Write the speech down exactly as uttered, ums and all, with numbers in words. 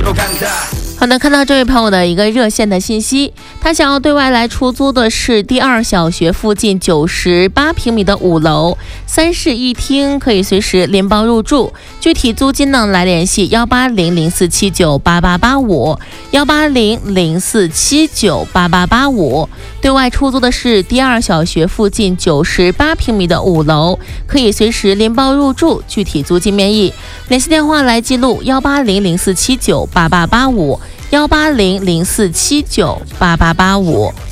好的，看到这位朋友的一个热线的信息，他想要对外来出租的是第二小学附近九十八平米的五楼，三室一厅，可以随时拎包入住。具体租金呢，来联系幺八零零四七九八八八五，幺八零零四七九八八八五。对外出租的是第二小学附近九十八平米的五楼，可以随时拎包入住。具体租金面议，联系电话来记录幺八零零四七九八八八五。幺八零零四七九八八八五。